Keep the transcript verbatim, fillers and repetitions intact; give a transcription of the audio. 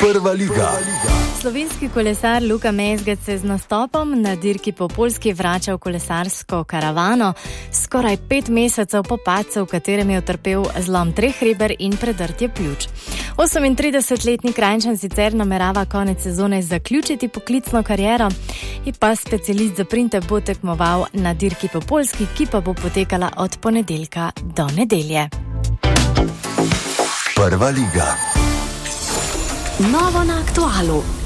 Prva liga. Slovenski kolesar Luka Mezgec se z nastopom na dirki po Poljski vrača v kolesarsko karavano skoraj pet mesecev po padcu, v katerem je utrpel zlom treh reber in predrtje pljuč. osemintridesetletni Kranjčan sicer namerava konec sezone zaključiti poklicno kariero, je pa specialist za printe bo tekmoval na dirki po Poljski, ki pa bo potekala od ponedeljka do nedelje. Prva liga. Novo na aktualu.